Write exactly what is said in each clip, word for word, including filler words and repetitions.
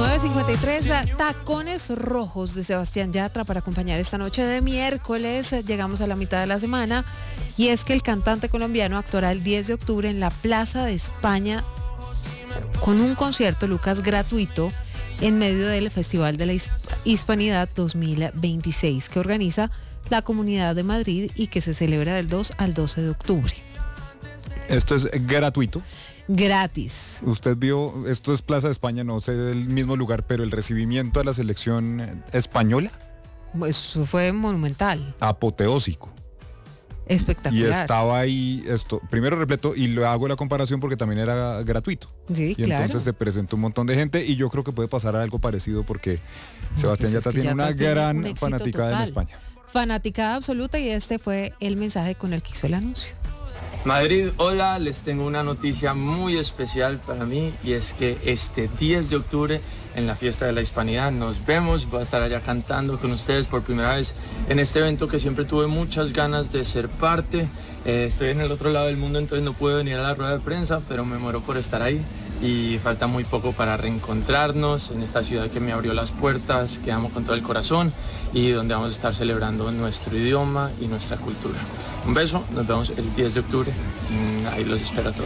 nueve cincuenta y tres, tacones rojos de Sebastián Yatra para acompañar esta noche de miércoles. Llegamos a la mitad de la semana y es que el cantante colombiano actuará el diez de octubre en la Plaza de España con un concierto, Lucas, gratuito en medio del Festival de la Hispanidad dos mil veintiséis que organiza la Comunidad de Madrid y que se celebra del dos al doce de octubre. Esto es gratuito. Gratis. Usted vio, esto es Plaza de España, no sé del mismo lugar, pero el recibimiento a la selección española. Eso fue monumental. Apoteósico. Espectacular. Y estaba ahí, esto, primero repleto, y lo hago la comparación porque también era gratuito. Sí, y claro. entonces se presentó un montón de gente y yo creo que puede pasar algo parecido porque no, Sebastián pues Yatra tiene Yatra una tiene gran un fanaticada total. en España. Fanaticada absoluta, y este fue el mensaje con el que hizo el anuncio. Madrid, hola, les tengo una noticia muy especial para mí y es que este diez de octubre en la Fiesta de la Hispanidad nos vemos, voy a estar allá cantando con ustedes por primera vez en este evento que siempre tuve muchas ganas de ser parte. Eh, estoy en el otro lado del mundo, entonces no puedo venir a la rueda de prensa, pero me muero por estar ahí y falta muy poco para reencontrarnos en esta ciudad que me abrió las puertas, que amo con todo el corazón y donde vamos a estar celebrando nuestro idioma y nuestra cultura. Un beso, nos vemos el diez de octubre, ahí los espero a todos.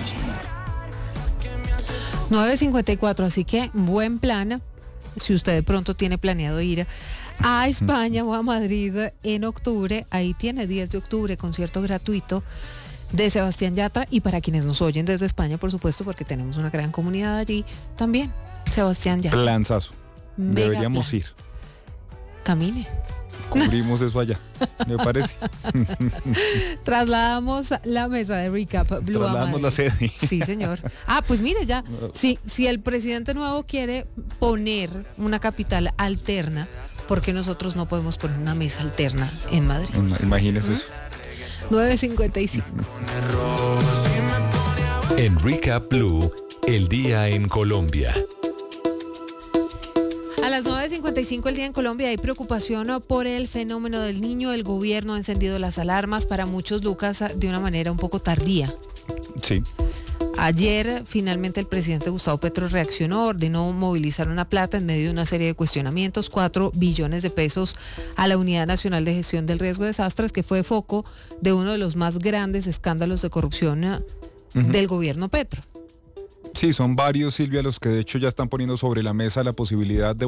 nueve cincuenta y cuatro, así que buen plan si usted de pronto tiene planeado ir a España o a Madrid en octubre. Ahí tiene diez de octubre, concierto gratuito de Sebastián Yatra, y para quienes nos oyen desde España, por supuesto, porque tenemos una gran comunidad allí, también Sebastián Yatra. Planzazo. Mega Deberíamos plan. ir. Camine. Cubrimos eso allá, me parece. Trasladamos la mesa de Recap Blue. Trasladamos la sede. Sí, señor. Ah, pues mire ya, si, si el presidente nuevo quiere poner una capital alterna, ¿por qué nosotros no podemos poner una mesa alterna en Madrid? Imagínese ¿Mm? eso. nueve cincuenta y cinco. En Recap Blue, el día en Colombia. A las nueve cincuenta y cinco el día en Colombia hay preocupación por el fenómeno del Niño. El gobierno ha encendido las alarmas para muchos, Lucas, de una manera un poco tardía. Sí. Ayer finalmente el presidente Gustavo Petro reaccionó, ordenó movilizar una plata en medio de una serie de cuestionamientos, cuatro billones de pesos a la Unidad Nacional de Gestión del Riesgo de Desastres, que fue foco de uno de los más grandes escándalos de corrupción uh-huh. del gobierno Petro. Sí, son varios, Silvia, los que de hecho ya están poniendo sobre la mesa la posibilidad de